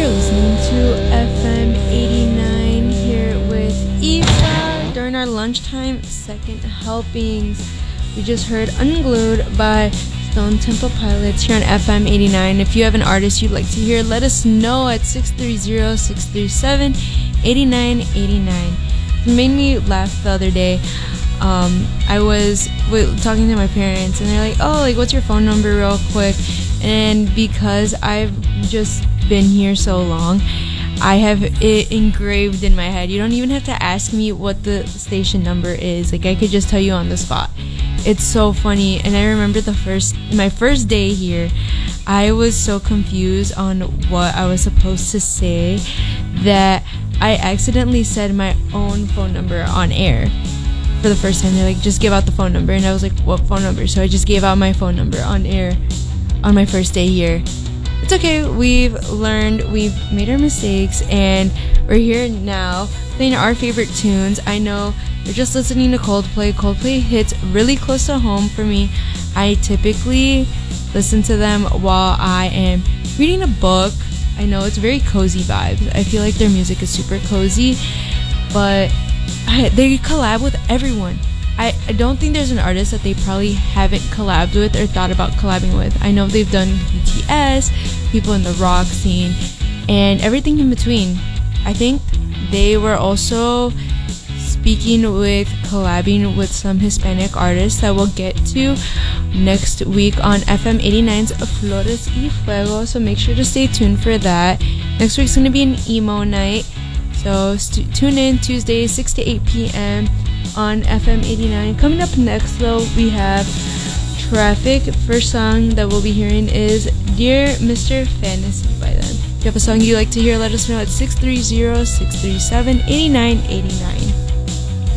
listening to FM 89 here with Eva during our lunchtime second helpings. We just heard Unglued by Stone Temple Pilots here on FM 89. If you have an artist you'd like to hear, let us know at 630-637-8989. It made me laugh the other day. I was talking to my parents and they're like, oh, like, what's your phone number real quick? And because I've just been here so long, I have it engraved in my head. You don't even have to ask me what the station number is. Like, I could just tell you on the spot. It's so funny. And I remember my first day here, I was so confused on what I was supposed to say that I accidentally said my own phone number on air for the first time. They're like, just give out the phone number. And I was like, what phone number? So I just gave out my phone number on air on my first day here. It's okay. We've learned, we've made our mistakes, and we're here now playing our favorite tunes. I know you're just listening to Coldplay. Coldplay hits really close to home for me. I typically listen to them while I am reading a book. I know it's very cozy vibes. I feel like their music is super cozy, but they collab with everyone. I don't think there's an artist that they probably haven't collabed with or thought about collabing with. I know they've done BTS, people in the rock scene, and everything in between. I think they were also speaking with collabing with some Hispanic artists that we'll get to next week on FM 89's Flores y Fuego, so make sure to stay tuned for that. Next week's going to be an emo night, so tune in Tuesday 6 to 8 p.m. on FM 89. Coming up next, though, we have Traffic. First song that we'll be hearing is Dear Mr. Fantasy by them. If you have a song you'd like to hear, let us know at 630-637-8989.